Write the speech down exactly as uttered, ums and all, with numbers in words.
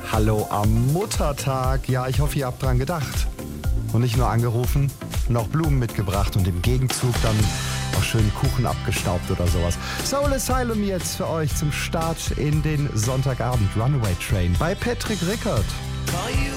Hallo am Muttertag. Ja, ich hoffe, ihr habt dran gedacht. Und nicht nur angerufen, noch Blumen mitgebracht und im Gegenzug dann auch schön Kuchen abgestaubt oder sowas. Soul Asylum jetzt für euch zum Start in den Sonntagabend. Runaway Train bei Patrick Rickard. Call you